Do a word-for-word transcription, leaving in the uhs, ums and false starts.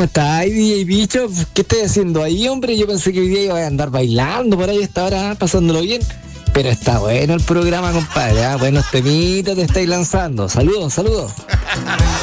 estás, D J Bicho? ¿Qué estás haciendo ahí, hombre? Yo pensé que hoy día iba a andar bailando por ahí a esta hora, pasándolo bien. Pero está bueno el programa, compadre. ¿eh? Buenos temitas te estáis lanzando. Saludos, saludos.